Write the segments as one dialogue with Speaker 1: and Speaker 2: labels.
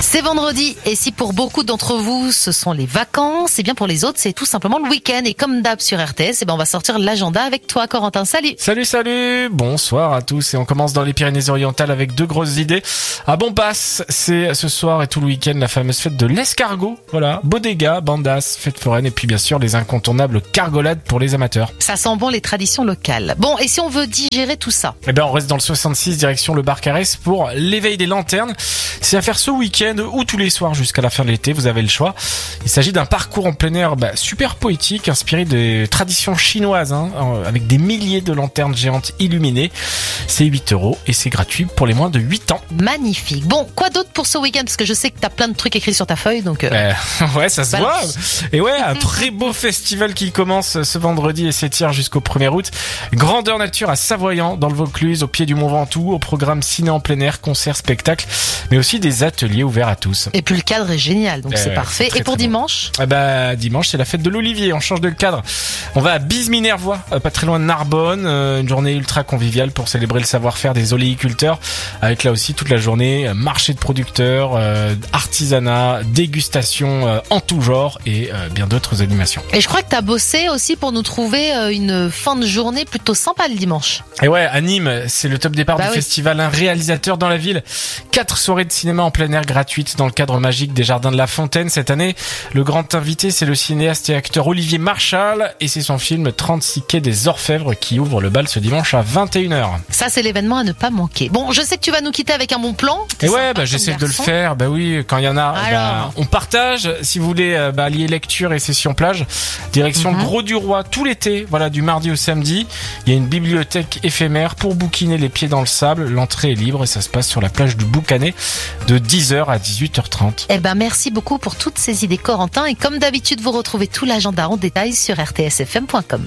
Speaker 1: C'est vendredi et si pour beaucoup d'entre vous ce sont les vacances, et bien pour les autres c'est tout simplement le week-end. Et comme d'hab sur RTS, on va sortir l'agenda avec toi Corentin. Salut.
Speaker 2: Salut, bonsoir à tous et on commence dans les Pyrénées-Orientales avec deux grosses idées. À Bombass, c'est ce soir et tout le week-end la fameuse fête de l'escargot. Voilà, bodega, bandas, fête foraine et puis bien sûr les incontournables cargolades pour les amateurs.
Speaker 1: Ça sent bon les traditions locales. Bon, et si on veut digérer tout ça?
Speaker 2: On reste dans le 66 direction le bar Carès pour l'éveil des lanternes. C'est à faire ce week-end ou tous les soirs jusqu'à la fin de l'été, vous avez le choix. Il s'agit d'un parcours en plein air super poétique, inspiré des traditions chinoises, avec des milliers de lanternes géantes illuminées. C'est 8€ et c'est gratuit pour les moins de 8 ans.
Speaker 1: Magnifique. Bon, quoi d'autre pour ce week-end? Parce que je sais que t'as plein de trucs écrits sur ta feuille, donc...
Speaker 2: Ouais, ça se voit. Et ouais, un très beau festival qui commence ce vendredi et s'étire jusqu'au 1er août. Grandeur nature à Savoyant, dans le Vaucluse, au pied du Mont Ventoux, au programme ciné en plein air, concerts, spectacles, mais aussi des ateliers ouverts à tous.
Speaker 1: Et puis le cadre est génial, donc c'est parfait.
Speaker 2: C'est très,
Speaker 1: et pour dimanche?
Speaker 2: Dimanche, c'est la fête de l'Olivier, on change de cadre. On va à Bise-Minervois, pas très loin de Narbonne, une journée ultra conviviale pour célébrer le savoir-faire des oléiculteurs, avec là aussi toute la journée, marché de producteurs, artisanat, dégustation en tout genre et bien d'autres animations.
Speaker 1: Et je crois que t'as bossé aussi pour nous trouver une fin de journée plutôt sympa le dimanche.
Speaker 2: Et ouais, à Nîmes, c'est le top départ du festival, un réalisateur dans la ville. 4 soirées de cinéma en plein air gratuites dans le cadre magique des Jardins de la Fontaine. Cette année, le grand invité, c'est le cinéaste et acteur Olivier Marchal et c'est son film 36 quai des Orfèvres qui ouvre le bal ce dimanche à 21h.
Speaker 1: Ça, c'est l'événement à ne pas manquer. Bon, je sais que tu vas nous quitter avec un bon plan.
Speaker 2: Et ouais, j'essaie de le faire. Oui, quand il y en a, on partage. Si vous voulez allier lecture et session plage, direction Gros du Roi tout l'été. Voilà, du mardi au samedi. Il y a une bibliothèque éphémère pour bouquiner les pieds dans le sable. L'entrée est libre et ça se passe sur la plage du Boucanet de 10h à 18h30.
Speaker 1: Merci beaucoup pour toutes ces idées Corentin et comme d'habitude vous retrouvez tout l'agenda en détail sur rtsfm.com.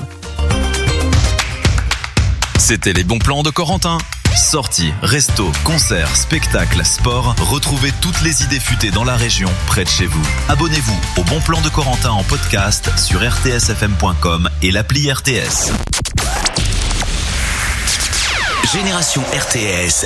Speaker 3: C'était les bons plans de Corentin. Sorties, restos, concerts, spectacles, sport, retrouvez toutes les idées futées dans la région, près de chez vous. Abonnez-vous au Bon Plan de Corentin en podcast sur rtsfm.com et l'appli RTS.
Speaker 4: Génération RTS.